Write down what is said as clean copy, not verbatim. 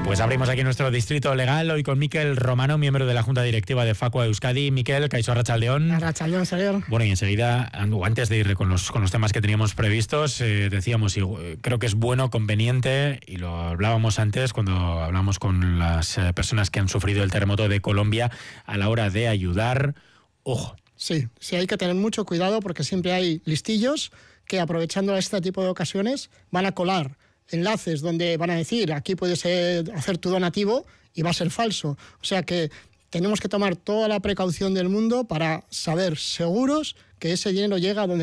Pues abrimos aquí nuestro distrito legal, hoy con Mikel Romano, miembro de la Junta Directiva de Facua Euskadi. Mikel, kaixo, arratsaldeon. Arratsaldeon, señor. Bueno, y enseguida, antes de ir con los temas que teníamos previstos, decíamos, y creo que es bueno, conveniente, y lo hablábamos antes cuando hablamos con las personas que han sufrido el terremoto de Colombia, a la hora de ayudar, ojo. Sí, hay que tener mucho cuidado porque siempre hay listillos que, aprovechando este tipo de ocasiones, van a colar enlaces donde van a decir aquí puedes hacer tu donativo y va a ser falso. O sea que tenemos que tomar toda la precaución del mundo para saber seguros que ese dinero llega a donde